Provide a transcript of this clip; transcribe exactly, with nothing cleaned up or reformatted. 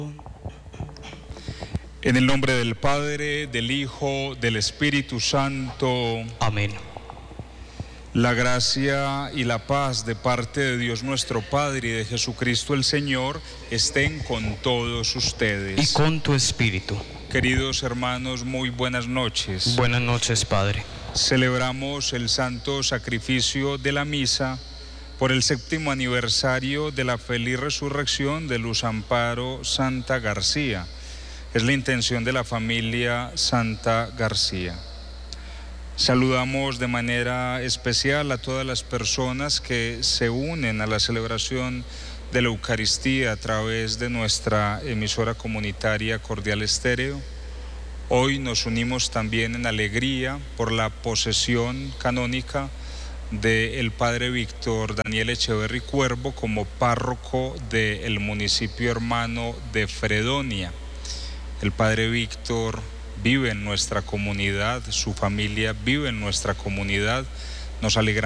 En el nombre del Padre, del Hijo, del Espíritu Santo. Amén. La gracia y la paz de parte de Dios nuestro Padre y de Jesucristo el Señor estén con todos ustedes. Y con tu espíritu. Queridos hermanos, muy buenas noches. Buenas noches, Padre. Celebramos el santo sacrificio de la misa por el séptimo aniversario de la feliz resurrección de Luz Amparo Santa García. Es la intención de la familia Santa García. Saludamos de manera especial a todas las personas que se unen a la celebración de la Eucaristía a través de nuestra emisora comunitaria Cordial Estéreo. Hoy nos unimos también en alegría por la posesión canónica del Padre Víctor Daniel Echeverry Cuervo como párroco del municipio hermano de Fredonia. El Padre Víctor vive en nuestra comunidad, su familia vive en nuestra comunidad. Nos alegramos